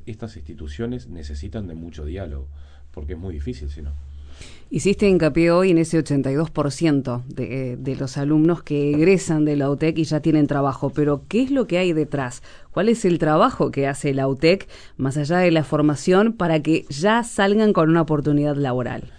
estas instituciones necesitan de mucho diálogo, porque es muy difícil si no. Hiciste hincapié hoy en ese 82% de los alumnos que egresan de la UTEC y ya tienen trabajo, pero ¿qué es lo que hay detrás? ¿Cuál es el trabajo que hace la UTEC, más allá de la formación, para que ya salgan con una oportunidad laboral?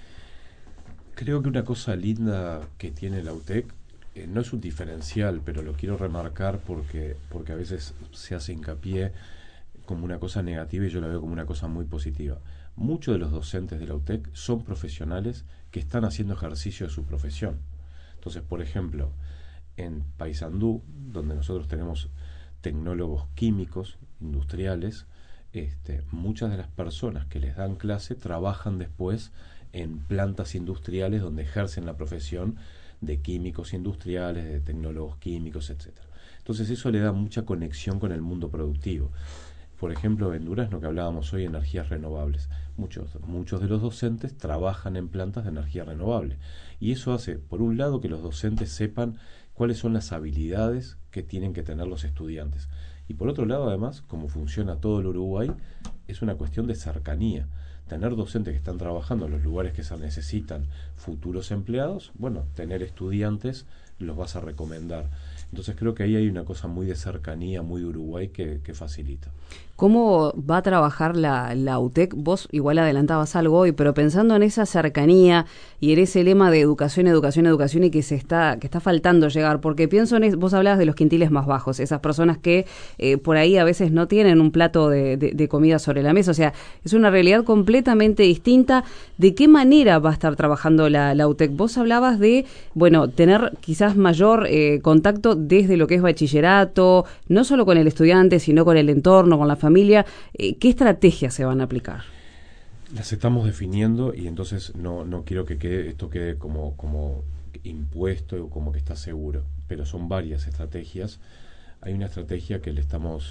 Creo que una cosa linda que tiene la UTEC, no es un diferencial, pero lo quiero remarcar porque a veces se hace hincapié como una cosa negativa y yo la veo como una cosa muy positiva. Muchos de los docentes de la UTEC son profesionales que están haciendo ejercicio de su profesión. Entonces, por ejemplo, en Paysandú, donde nosotros tenemos tecnólogos químicos, industriales, muchas de las personas que les dan clase trabajan después en plantas industriales donde ejercen la profesión de químicos industriales, de tecnólogos químicos, etcétera. Entonces eso le da mucha conexión con el mundo productivo. Por ejemplo, en Durazno, que hablábamos hoy, energías renovables. Muchos de los docentes trabajan en plantas de energía renovable. Y eso hace, por un lado, que los docentes sepan cuáles son las habilidades que tienen que tener los estudiantes. Y por otro lado, además, como funciona todo el Uruguay, es una cuestión de cercanía. Tener docentes que están trabajando en los lugares que se necesitan futuros empleados, bueno, tener estudiantes los vas a recomendar. Entonces creo que ahí hay una cosa muy de cercanía, muy de Uruguay que facilita. ¿Cómo va a trabajar la UTEC? Vos igual adelantabas algo hoy, pero pensando en esa cercanía y en ese lema de educación, educación, educación y que está faltando llegar, porque pienso vos hablabas de los quintiles más bajos, esas personas que por ahí a veces no tienen un plato de comida sobre la mesa, o sea, es una realidad completamente distinta. ¿De qué manera va a estar trabajando la UTEC? Vos hablabas de, bueno, tener quizás mayor contacto desde lo que es bachillerato, no solo con el estudiante, sino con el entorno, con la familia. ¿Qué estrategias se van a aplicar? Las estamos definiendo y entonces no quiero que esto quede como impuesto o como que está seguro, pero son varias estrategias. Hay una estrategia que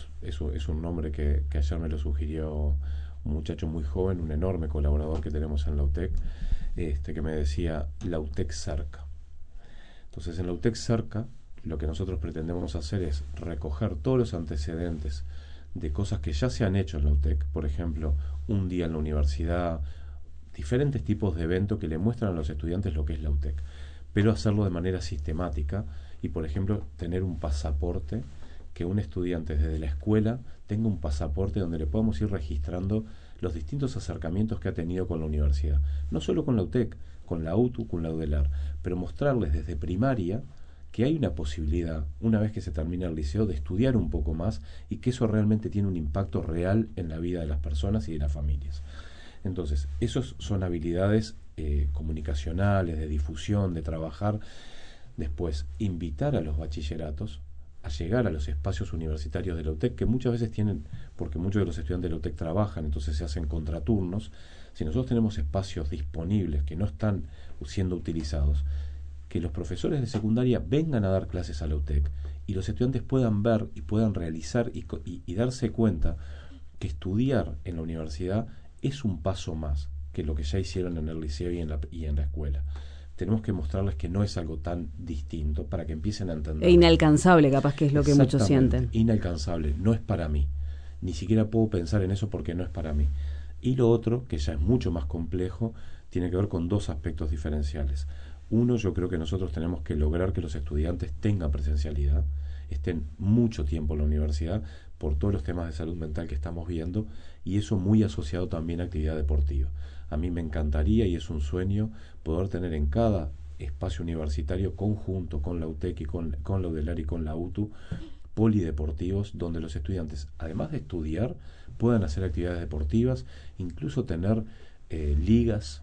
es un nombre que ayer me lo sugirió un muchacho muy joven, un enorme colaborador que tenemos en la UTEC, que me decía la UTEC cerca. Entonces en la UTEC cerca lo que nosotros pretendemos hacer es recoger todos los antecedentes de cosas que ya se han hecho en la UTEC, por ejemplo, un día en la universidad, diferentes tipos de eventos que le muestran a los estudiantes lo que es la UTEC, pero hacerlo de manera sistemática y, por ejemplo, tener un pasaporte, que un estudiante desde la escuela tenga un pasaporte donde le podamos ir registrando los distintos acercamientos que ha tenido con la universidad, no solo con la UTEC, con la UTU, con la UDELAR, pero mostrarles desde primaria que hay una posibilidad, una vez que se termina el liceo, de estudiar un poco más y que eso realmente tiene un impacto real en la vida de las personas y de las familias. Entonces, esos son habilidades comunicacionales, de difusión, de trabajar. Después, invitar a los bachilleratos a llegar a los espacios universitarios de la UTEC, que muchas veces tienen, porque muchos de los estudiantes de la UTEC trabajan, entonces se hacen contraturnos. Si nosotros tenemos espacios disponibles que no están siendo utilizados, que los profesores de secundaria vengan a dar clases a la UTEC y los estudiantes puedan ver y puedan realizar y darse cuenta que estudiar en la universidad es un paso más que lo que ya hicieron en el liceo y en la escuela. Tenemos que mostrarles que no es algo tan distinto para que empiecen a entender. E inalcanzable, capaz que es lo que muchos sienten. Inalcanzable, no es para mí. Ni siquiera puedo pensar en eso porque no es para mí. Y lo otro, que ya es mucho más complejo, tiene que ver con dos aspectos diferenciales. Uno, yo creo que nosotros tenemos que lograr que los estudiantes tengan presencialidad, estén mucho tiempo en la universidad por todos los temas de salud mental que estamos viendo y eso muy asociado también a actividad deportiva. A mí me encantaría y es un sueño poder tener en cada espacio universitario conjunto con la UTEC y con la UDELAR y con la UTU polideportivos donde los estudiantes, además de estudiar, puedan hacer actividades deportivas, incluso tener ligas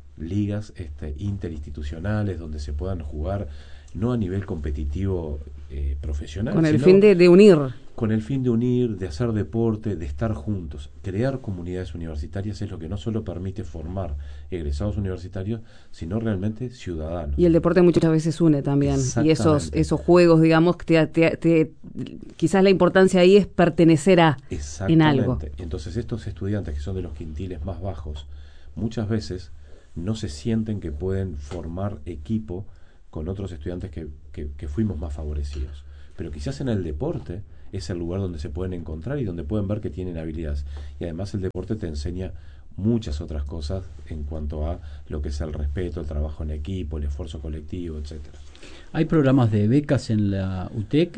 interinstitucionales donde se puedan jugar, no a nivel competitivo profesional, con el fin de unir. Con el fin de unir, de hacer deporte, de estar juntos. Crear comunidades universitarias es lo que no solo permite formar egresados universitarios, sino realmente ciudadanos. Y el deporte muchas veces une también. Y esos juegos, digamos, quizás la importancia ahí es pertenecer en algo. Entonces estos estudiantes que son de los quintiles más bajos, muchas veces no se sienten que pueden formar equipo con otros estudiantes que fuimos más favorecidos. Pero quizás en el deporte es el lugar donde se pueden encontrar y donde pueden ver que tienen habilidades. Y además el deporte te enseña muchas otras cosas en cuanto a lo que es el respeto, el trabajo en equipo, el esfuerzo colectivo, etcétera. Hay programas de becas en la UTEC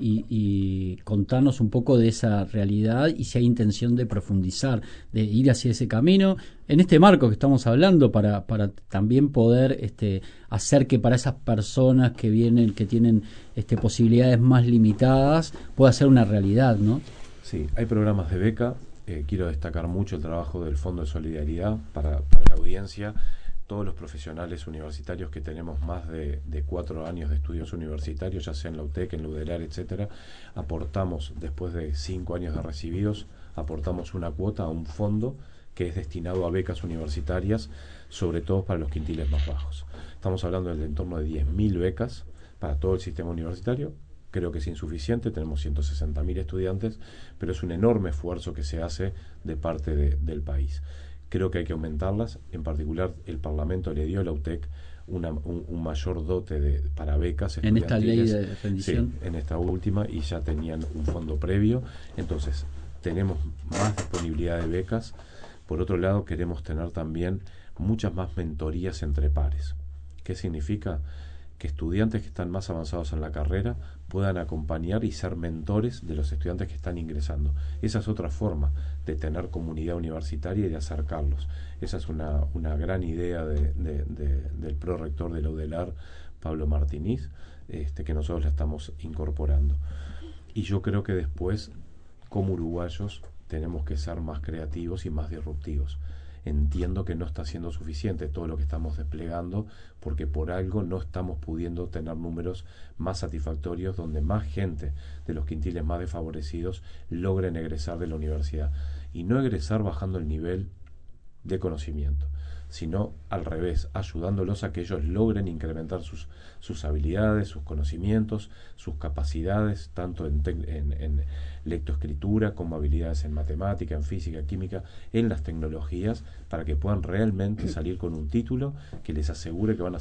y contarnos un poco de esa realidad y si hay intención de profundizar, de ir hacia ese camino, en este marco que estamos hablando, para también poder hacer que para esas personas que vienen, que tienen posibilidades más limitadas, pueda ser una realidad, ¿no? Sí, hay programas de beca. Quiero destacar mucho el trabajo del Fondo de Solidaridad para la audiencia. Todos los profesionales universitarios que tenemos más de 4 años de estudios universitarios, ya sea en la UTEC, en la UDELAR, etcétera, aportamos, después de 5 años de recibidos, aportamos una cuota a un fondo que es destinado a becas universitarias, sobre todo para los quintiles más bajos. Estamos hablando del entorno de 10.000 becas para todo el sistema universitario. Creo que es insuficiente, tenemos 160.000 estudiantes, pero es un enorme esfuerzo que se hace de parte del país. Creo que hay que aumentarlas. En particular, el Parlamento le dio a la UTEC un mayor dote para becas en esta ley de rendición. Sí, en esta última, y ya tenían un fondo previo. Entonces, tenemos más disponibilidad de becas. Por otro lado, queremos tener también muchas más mentorías entre pares. ¿Qué significa? Que estudiantes que están más avanzados en la carrera puedan acompañar y ser mentores de los estudiantes que están ingresando. Esa es otra forma de tener comunidad universitaria y de acercarlos. Esa es una gran idea del prorector de la UDELAR, Pablo Martínez, que nosotros la estamos incorporando. Y yo creo que después, como uruguayos, tenemos que ser más creativos y más disruptivos. Entiendo que no está siendo suficiente todo lo que estamos desplegando, porque por algo no estamos pudiendo tener números más satisfactorios donde más gente de los quintiles más desfavorecidos logren egresar de la universidad. Y no egresar bajando el nivel de conocimiento, sino al revés, ayudándolos a que ellos logren incrementar sus habilidades, sus conocimientos, sus capacidades, tanto en lectoescritura como habilidades en matemática, en física, química, en las tecnologías, para que puedan realmente salir con un título que les asegure que van a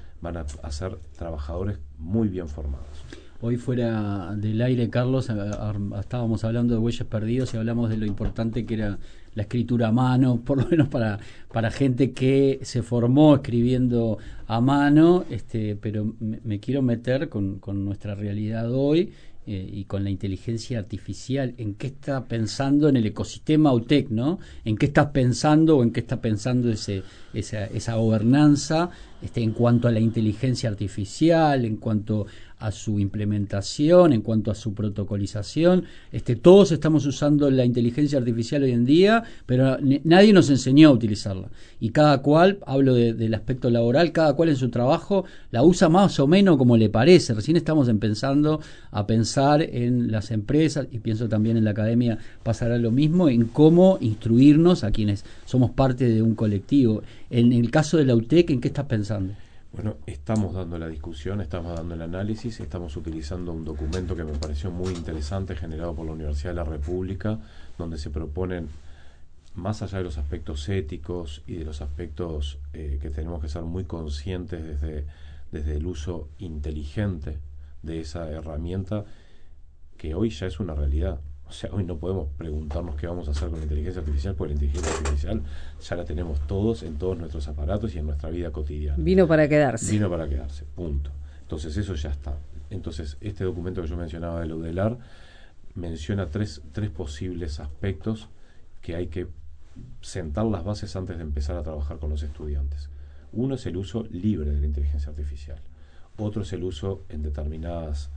ser trabajadores muy bien formados. Hoy fuera del aire, Carlos, estábamos hablando de Huellas Perdidos y hablamos de lo importante que era la escritura a mano, por lo menos para gente que se formó escribiendo a mano, pero me quiero meter con nuestra realidad hoy y con la inteligencia artificial. ¿En qué está pensando en el ecosistema UTEC, ¿no? ¿En qué estás pensando o en qué está pensando esa gobernanza en cuanto a la inteligencia artificial, en cuanto a su implementación, en cuanto a su protocolización? Todos estamos usando la inteligencia artificial hoy en día, pero nadie nos enseñó a utilizarla. Y cada cual, hablo del aspecto laboral, cada cual en su trabajo la usa más o menos como le parece. Recién estamos empezando a pensar en las empresas, y pienso también en la academia pasará lo mismo, en cómo instruirnos a quienes somos parte de un colectivo. En el caso de la UTEC, ¿en qué estás pensando? Bueno, estamos dando la discusión, estamos dando el análisis, estamos utilizando un documento que me pareció muy interesante, generado por la Universidad de la República, donde se proponen, más allá de los aspectos éticos y de los aspectos que tenemos que ser muy conscientes desde el uso inteligente de esa herramienta, que hoy ya es una realidad. O sea, hoy no podemos preguntarnos qué vamos a hacer con la inteligencia artificial, porque la inteligencia artificial ya la tenemos todos en todos nuestros aparatos y en nuestra vida cotidiana. Vino para quedarse. Vino para quedarse, punto. Entonces eso ya está. Entonces este documento que yo mencionaba de la UDELAR menciona tres posibles aspectos que hay que sentar las bases antes de empezar a trabajar con los estudiantes. Uno es el uso libre de la inteligencia artificial. Otro es el uso en determinadas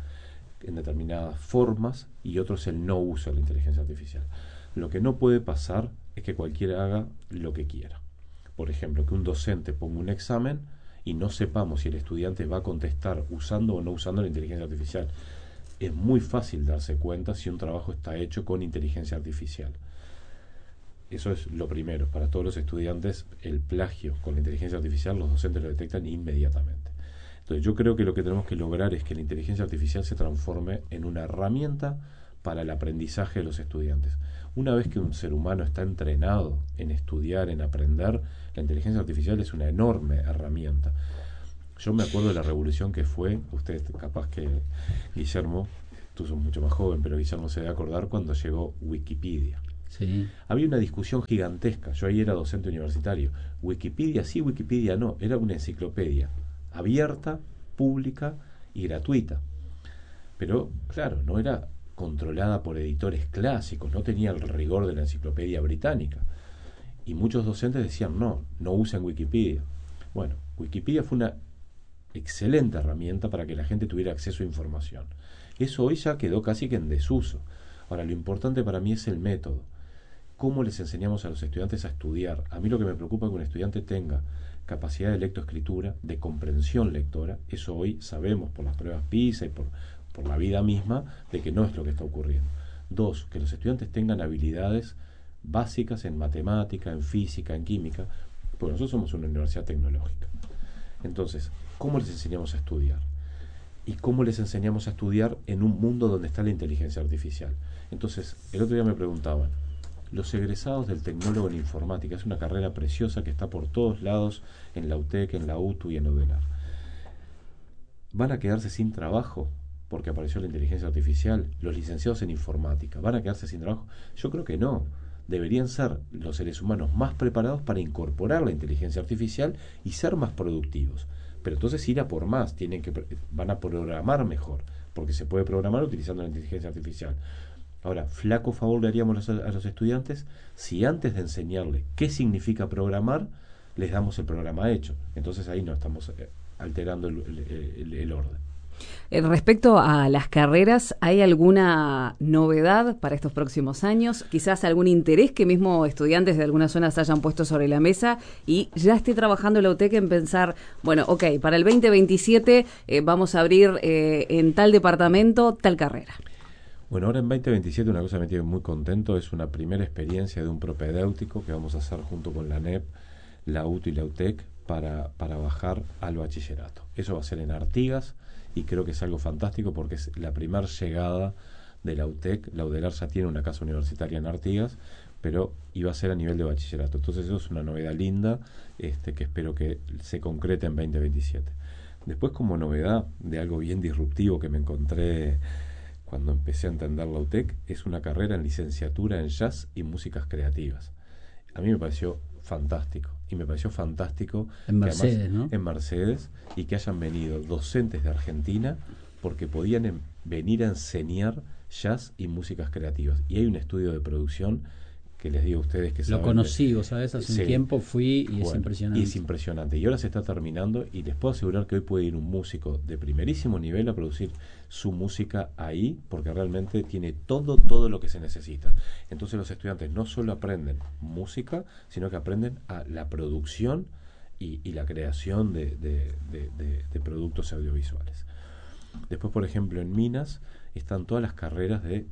formas, y otro es el no uso de la inteligencia artificial. Lo que no puede pasar es que cualquiera haga lo que quiera. Por ejemplo, que un docente ponga un examen y no sepamos si el estudiante va a contestar usando o no usando la inteligencia artificial. Es muy fácil darse cuenta si un trabajo está hecho con inteligencia artificial. Eso es lo primero. Para todos los estudiantes, el plagio con la inteligencia artificial, los docentes lo detectan inmediatamente. Entonces yo creo que lo que tenemos que lograr es que la inteligencia artificial se transforme en una herramienta para el aprendizaje de los estudiantes. Una vez que un ser humano está entrenado en estudiar, en aprender, la inteligencia artificial es una enorme herramienta. Yo me acuerdo de la revolución que fue, ustedes capaz que, Guillermo, tú sos mucho más joven, pero Guillermo se debe acordar cuando llegó Wikipedia. Sí. Había una discusión gigantesca. Yo ahí era docente universitario. Wikipedia sí, Wikipedia no. Era una enciclopedia abierta, pública y gratuita. Pero, claro, no era controlada por editores clásicos, no tenía el rigor de la enciclopedia británica. Y muchos docentes decían, no usen Wikipedia. Bueno, Wikipedia fue una excelente herramienta para que la gente tuviera acceso a información. Eso hoy ya quedó casi que en desuso. Ahora, lo importante para mí es el método. ¿Cómo les enseñamos a los estudiantes a estudiar? A mí lo que me preocupa es que un estudiante tenga capacidad de lectoescritura, de comprensión lectora. Eso hoy sabemos por las pruebas PISA y por la vida misma de que no es lo que está ocurriendo. 2, que los estudiantes tengan habilidades básicas en matemática, en física, en química, porque nosotros somos una universidad tecnológica. Entonces, ¿cómo les enseñamos a estudiar? ¿Y cómo les enseñamos a estudiar en un mundo donde está la inteligencia artificial? Entonces, el otro día me preguntaban, los egresados del tecnólogo en informática, es una carrera preciosa que está por todos lados, en la UTEC, en la UTU y en la UDELAR, ¿van a quedarse sin trabajo porque apareció la inteligencia artificial? Los licenciados en informática, ¿van a quedarse sin trabajo? Yo creo que no. Deberían ser los seres humanos más preparados para incorporar la inteligencia artificial y ser más productivos. Pero entonces ir a por más, van a programar mejor, porque se puede programar utilizando la inteligencia artificial. Ahora, flaco favor le haríamos a los estudiantes si antes de enseñarle qué significa programar, les damos el programa hecho. Entonces ahí no estamos alterando el orden. Respecto a las carreras, ¿hay alguna novedad para estos próximos años? Quizás algún interés que mismo estudiantes de algunas zonas hayan puesto sobre la mesa y ya esté trabajando la UTEC en pensar, bueno, ok, para el 2027 vamos a abrir en tal departamento tal carrera. Bueno, ahora en 2027 una cosa que me tiene muy contento es una primera experiencia de un propedéutico que vamos a hacer junto con la NEP, la UTU y la UTEC para bajar al bachillerato. Eso va a ser en Artigas y creo que es algo fantástico porque es la primera llegada de la UTEC. La UDELAR ya tiene una casa universitaria en Artigas, pero iba a ser a nivel de bachillerato. Entonces eso es una novedad linda que espero que se concrete en 2027. Después, como novedad de algo bien disruptivo que me encontré cuando empecé a entender la UTEC, es una carrera en licenciatura en jazz y músicas creativas. A mí me pareció fantástico. Y me pareció fantástico en Mercedes, además, ¿no? En Mercedes, y que hayan venido docentes de Argentina porque podían venir a enseñar jazz y músicas creativas. Y hay un estudio de producción que les digo a ustedes que lo conocí, vos sabés, hace un tiempo fui y es impresionante. Y es impresionante. Y ahora se está terminando y les puedo asegurar que hoy puede ir un músico de primerísimo nivel a producir su música ahí, porque realmente tiene todo lo que se necesita. Entonces los estudiantes no solo aprenden música, sino que aprenden a la producción y la creación de productos audiovisuales. Después, por ejemplo, en Minas están todas las carreras de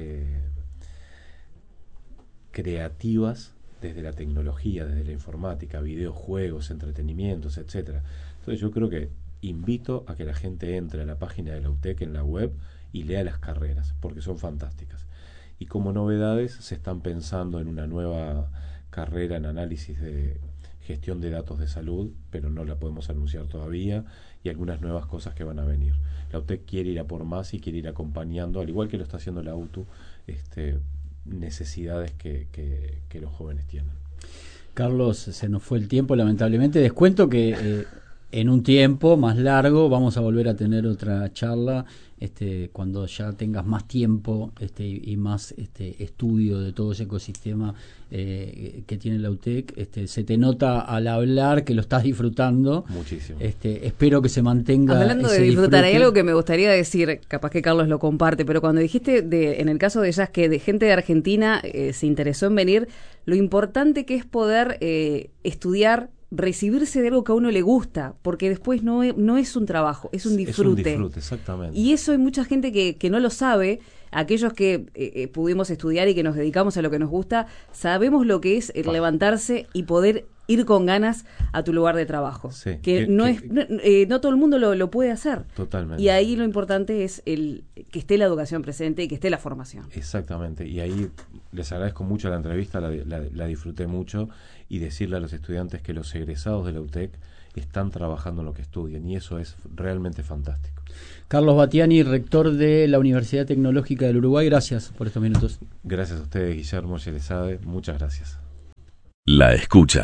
creativas, desde la tecnología, desde la informática, videojuegos, entretenimientos, etcétera. Entonces yo creo que invito a que la gente entre a la página de la UTEC en la web y lea las carreras, porque son fantásticas. Y como novedades se están pensando en una nueva carrera en análisis de gestión de datos de salud, pero no la podemos anunciar todavía, y algunas nuevas cosas que van a venir. La UTEC quiere ir a por más y quiere ir acompañando, al igual que lo está haciendo la UTU, necesidades que los jóvenes tienen. Carlos, se nos fue el tiempo lamentablemente. Descuento que en un tiempo más largo vamos a volver a tener otra charla cuando ya tengas más tiempo y más estudio de todo ese ecosistema que tiene la UTEC. Se te nota al hablar que lo estás disfrutando muchísimo. Espero que se mantenga. Hablando de disfrutar, hay algo que me gustaría decir, capaz que Carlos lo comparte, pero cuando dijiste en el caso de jazz que de gente de Argentina se interesó en venir, lo importante que es poder estudiar, recibirse de algo que a uno le gusta, porque después no es un trabajo, es un disfrute. Es un disfrute, exactamente. Y eso hay mucha gente que no lo sabe. Aquellos que pudimos estudiar y que nos dedicamos a lo que nos gusta, sabemos lo que es levantarse y poder ir con ganas a tu lugar de trabajo. Sí, No todo el mundo lo puede hacer. Totalmente. Y ahí lo importante es que esté la educación presente y que esté la formación. Exactamente. Y ahí les agradezco mucho la entrevista, la disfruté mucho, y decirle a los estudiantes que los egresados de la UTEC están trabajando en lo que estudian, y eso es realmente fantástico. Carlos Battiani, rector de la Universidad Tecnológica del Uruguay, gracias por estos minutos. Gracias a ustedes, Guillermo Yerezade, muchas gracias. La escucha.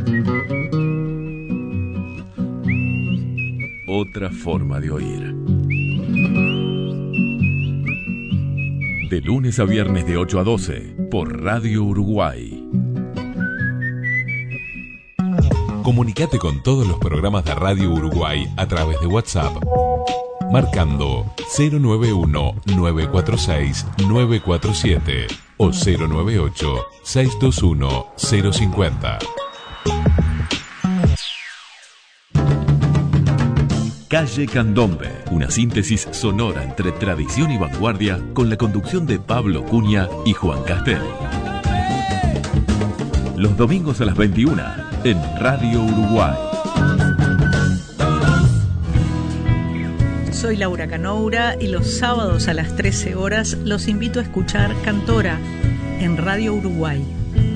Otra forma de oír. De lunes a viernes de 8 a 12 por Radio Uruguay. Comunicate con todos los programas de Radio Uruguay a través de WhatsApp, marcando 091-946-947 o 098-621-050. Calle Candombe, una síntesis sonora entre tradición y vanguardia, con la conducción de Pablo Cunha y Juan Castel. Los domingos a las 21 en Radio Uruguay. Soy Laura Canoura y los sábados a las 13 horas los invito a escuchar Cantora en Radio Uruguay.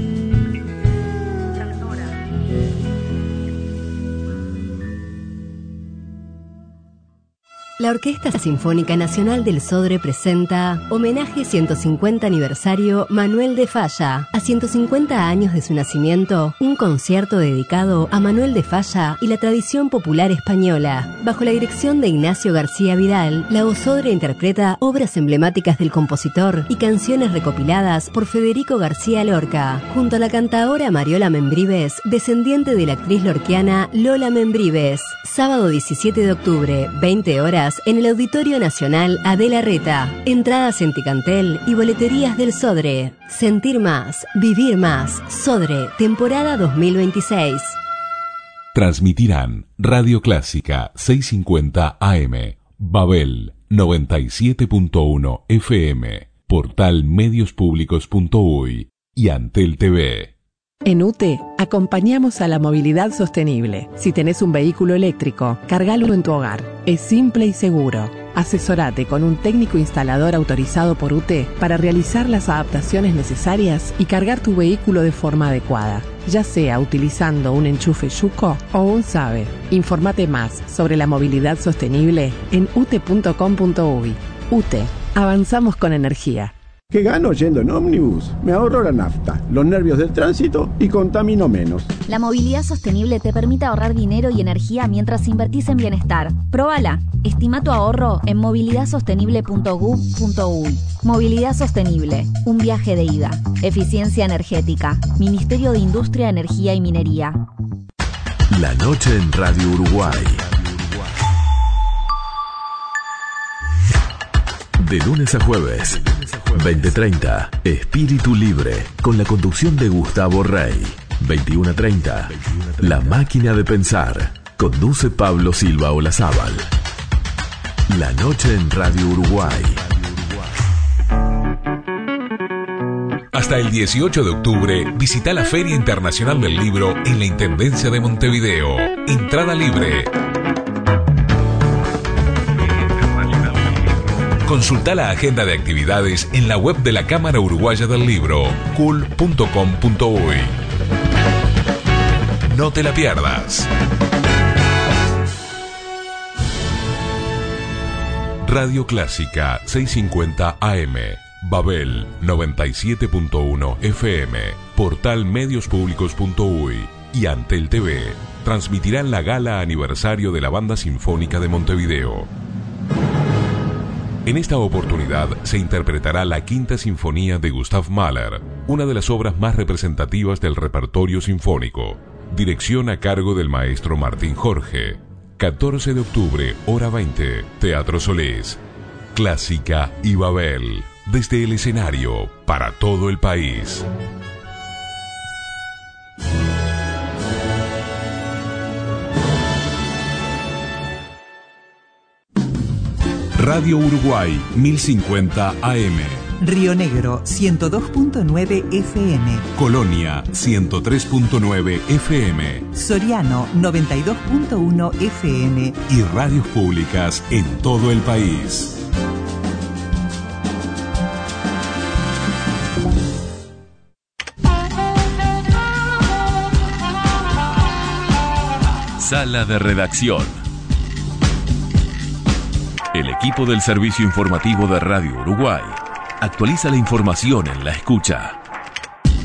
La Orquesta Sinfónica Nacional del Sodre presenta Homenaje 150 aniversario Manuel de Falla. A 150 años de su nacimiento, un concierto dedicado a Manuel de Falla y la tradición popular española. Bajo la dirección de Ignacio García Vidal, la OSODRE interpreta obras emblemáticas del compositor y canciones recopiladas por Federico García Lorca, junto a la cantaora Mariola Membrives, descendiente de la actriz lorquiana Lola Membrives. Sábado 17 de octubre, 20 horas, en el Auditorio Nacional Adela Reta. Entradas en Ticantel y boleterías del Sodre. Sentir más, vivir más. Sodre, temporada 2026. Transmitirán Radio Clásica 650 AM, Babel 97.1 FM, Portal Mediospublicos.uy y Antel TV. En UTE, acompañamos a la movilidad sostenible. Si tenés un vehículo eléctrico, cargalo en tu hogar. Es simple y seguro. Asesorate con un técnico instalador autorizado por UTE para realizar las adaptaciones necesarias y cargar tu vehículo de forma adecuada, ya sea utilizando un enchufe Yuco o un SABE. Informate más sobre la movilidad sostenible en ute.com.uy. UTE, avanzamos con energía. ¿Qué gano yendo en ómnibus? Me ahorro la nafta, los nervios del tránsito y contamino menos. La movilidad sostenible te permite ahorrar dinero y energía mientras invertís en bienestar. Próbala. Estima tu ahorro en movilidadsostenible.gov.uy. Movilidad sostenible. Un viaje de ida. Eficiencia energética. Ministerio de Industria, Energía y Minería. La noche en Radio Uruguay. De lunes a jueves, 20:30, Espíritu Libre, con la conducción de Gustavo Rey. 21:30, La Máquina de Pensar, conduce Pablo Silva Olazábal. La noche en Radio Uruguay. Hasta el 18 de octubre, visita la Feria Internacional del Libro en la Intendencia de Montevideo. Entrada libre. Consulta la agenda de actividades en la web de la Cámara Uruguaya del Libro, cul.com.uy. No te la pierdas. Radio Clásica 650 AM, Babel 97.1 FM, Portal Mediospublicos.uy y Antel TV transmitirán la gala aniversario de la Banda Sinfónica de Montevideo. En esta oportunidad se interpretará la Quinta Sinfonía de Gustav Mahler, una de las obras más representativas del repertorio sinfónico. Dirección a cargo del maestro Martín Jorge. 14 de octubre, hora 20, Teatro Solís. Clásica y Babel, desde el escenario para todo el país. Radio Uruguay 1050 AM, Río Negro 102.9 FM. Colonia 103.9 FM. Soriano 92.1 FM. Y radios públicas en todo el país. Sala de redacción. El equipo del Servicio Informativo de Radio Uruguay actualiza la información en la escucha.